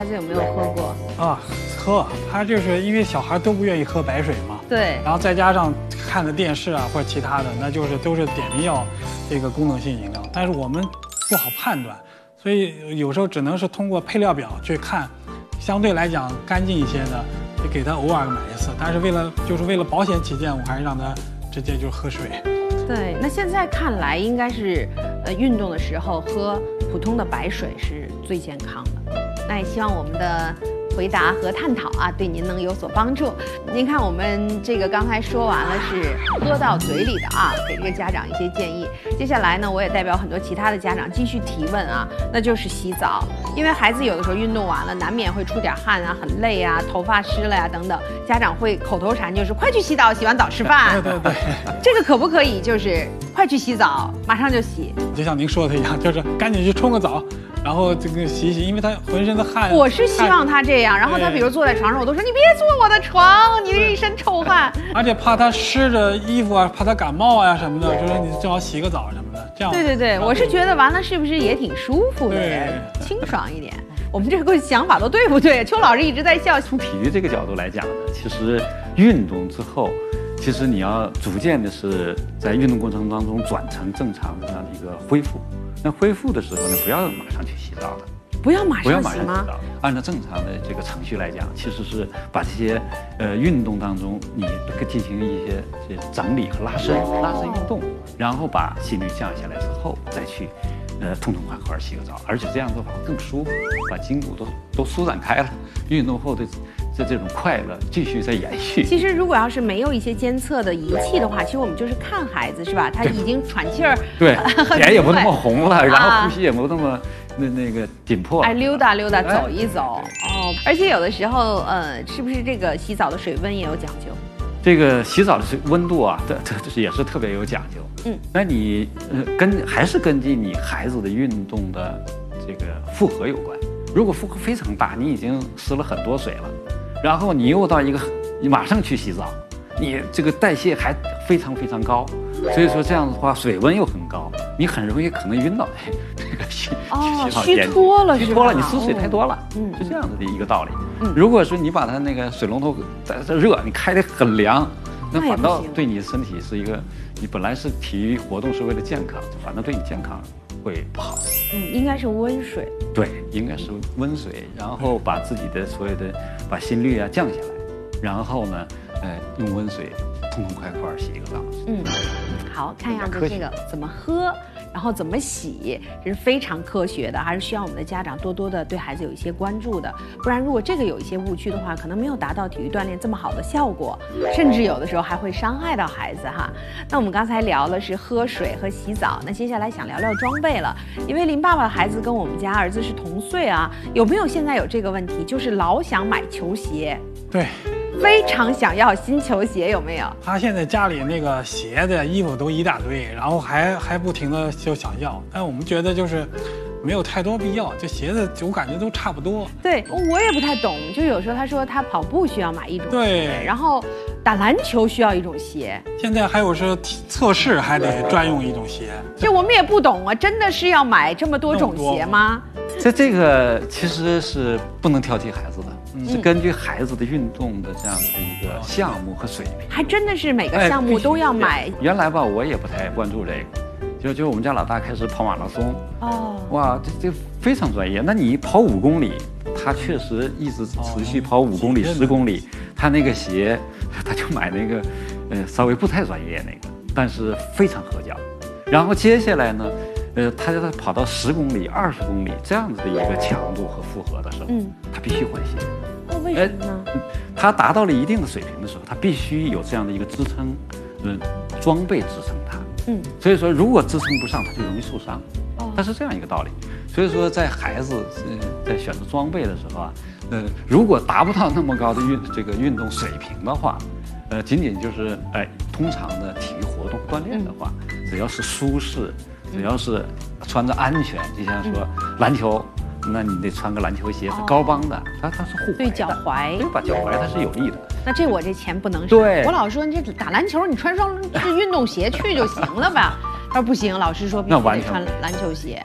孩子有没有喝过？ 啊，喝，他就是因为小孩都不愿意喝白水嘛。 对。 然后再加上看的电视啊或者其他的，那就是都是点名要这个功能性饮料，但是我们不好判断，所以有时候只能是通过配料表去看，相对来讲干净一些的，就给他偶尔买一次。但是为了保险起见，我还是让他直接就喝水。 对，那现在看来应该是，运动的时候喝普通的白水是最健康的。那也希望我们的回答和探讨啊，对您能有所帮助。您看，我们这个刚才说完了是喝到嘴里的啊，给这个家长一些建议。接下来呢，我也代表很多其他的家长继续提问啊，那就是洗澡。因为孩子有的时候运动完了，难免会出点汗啊，很累啊，头发湿了呀等等，家长会口头禅就是快去洗澡，洗完澡吃饭。 对对对， 这个可不可以就是快去洗澡，马上就洗？ 就像您说的一样，就是赶紧去冲个澡。然后这个洗一洗，因为他浑身的汗。 我是希望他这样，然后他比如坐在床上，我都说你别坐我的床，你这一身臭汗。 而且怕他湿着衣服啊，怕他感冒啊什么的，就说你最好洗个澡什么的，这样。 对对对，我是觉得完了是不是也挺舒服的，清爽一点。我们这个想法都对不对？邱老师一直在笑。 从体育这个角度来讲呢，其实运动之后，其实你要逐渐的是在运动过程当中转成正常的这样的一个恢复。那恢复的时候呢，不要马上去洗澡的。 不要马上洗吗？ 按照正常的这个程序来讲，其实是把这些运动当中你进行一些整理和拉伸运动，然后把心率降下来之后再去痛痛快快洗个澡，而且这样做法更舒服，把筋骨都舒展开了，运动后的这种快乐继续在延续。 其实如果要是没有一些监测的仪器的话，其实我们就是看孩子是吧？他已经喘气儿， 对，脸也不那么红了，然后呼吸也不那么那个紧迫， 哎，溜达溜达，走一走哦。而且有的时候，是不是这个洗澡的水温也有讲究？ 这个洗澡的温度啊，这也是特别有讲究。那你还是根据你孩子的运动的这个负荷有关。如果负荷非常大，你已经湿了很多水了，然后你又到你马上去洗澡，你这个代谢还非常非常高，所以说这样的话水温又很高，你很容易可能晕倒这个洗澡间虚脱了， 你湿水太多了，是这样子的一个道理。如果说你把它那个水龙头在热，你开得很凉，那反倒对你身体是一个，你本来是体育活动是为了健康，反倒对你健康会不好。 应该是温水。对， 应该是温水，然后把自己的所有的把心率啊降下来，然后呢，用温水痛痛快快洗一个澡。 好，看样子这个怎么喝，然后怎么洗，这是非常科学的，还是需要我们的家长多多的对孩子有一些关注的。不然如果这个有一些误区的话，可能没有达到体育锻炼这么好的效果，甚至有的时候还会伤害到孩子哈。那我们刚才聊了是喝水和洗澡，那接下来想聊聊装备了。因为林爸爸的孩子跟我们家儿子是同岁啊，有没有现在有这个问题，就是老想买球鞋？ 对。 非常想要新球鞋，有没有？ 他现在家里那个鞋子、衣服都一大堆，然后还不停的就想要，但我们觉得就是没有太多必要，这鞋子我感觉都差不多。 对，我也不太懂，就有时候他说他跑步需要买一种鞋， 对， 然后打篮球需要一种鞋， 现在还有是测试还得专用一种鞋， 这我们也不懂啊，真的是要买这么多种鞋吗？ 这个其实是不能挑剔孩子的。是根据孩子的运动的这样的一个项目和水平， 还真的是每个项目都要买。 原来吧，我也不太关注这个，就我们家老大开始跑马拉松，哇，这非常专业。那你跑5公里，他确实一直持续跑5公里、10公里，他那个鞋，他就买那个，稍微不太专业那个，但是非常合脚。然后接下来呢，他跑到10公里、20公里这样子的一个强度和负荷的时候，他必须换鞋。 为什么呢？ 他达到了一定的水平的时候，他必须有这样的一个支撑，装备支撑他。所以说如果支撑不上，他就容易受伤。它是这样一个道理。所以说在孩子在选择装备的时候啊，如果达不到那么高的运动水平的话，仅仅就是通常的体育活动锻炼的话，只要是舒适，只要是穿着安全，就像说篮球。那你得穿个篮球鞋，是高帮的，它是护踝的， 对脚踝， 对吧？脚踝它是有利的。 那我这钱不能省。 对， 我老说你这打篮球，你穿双运动鞋去就行了吧？他说不行，老师说必须得穿篮球鞋。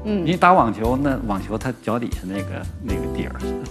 你打网球，那网球它脚底下那个底儿